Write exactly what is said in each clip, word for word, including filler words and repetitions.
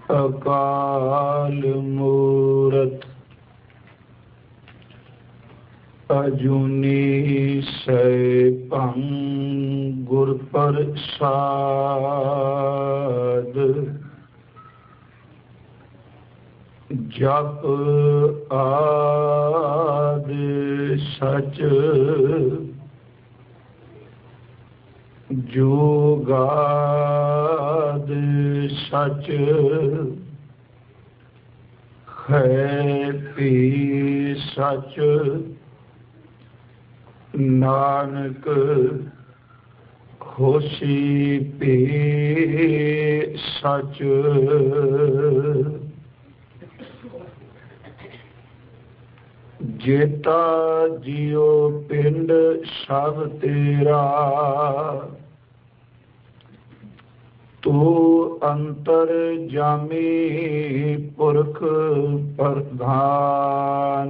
ਅਕਾਲ ਮੂਰਤ ਅਜੂਨੀ ਸੈਭੰ ਗੁਰ ਪ੍ਰਸਾਦ। ਜਪ ਆਦਿ ਸਚ ਜੁਗਾਦ ਸਚ ਹੈ ਭੀ ਸਚ ਨਾਨਕ ਹੋਸੀ ਭੀ ਸਚ। ਜੇਤਾ ਜਿਉ ਪਿੰਡ ਸਭ ਤੇਰਾ ਤੂੰ ਅੰਤਰ ਜਾਮੀ ਪੁਰਖ ਪ੍ਰਧਾਨ।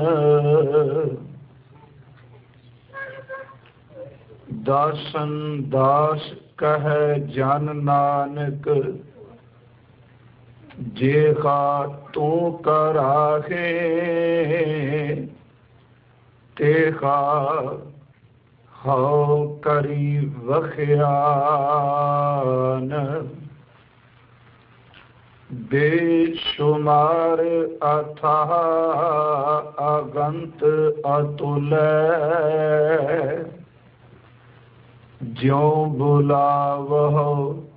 ਦਾਸਨ ਦਾਸ ਕਹਿ ਜਨ ਨਾਨਕ ਜੇਹਾ ਤੂੰ ਕਰਾਹੇ ਤੇਹਾ ਹਉ ਕਰੀ ਵਖਿਆਨ। ਬੇਸ਼ੁਮਾਰ ਅਥਾਹ ਅਗੰਤ ਅਤੁਲੈ ਜਿਉ ਬੁਲਾਵਹੁ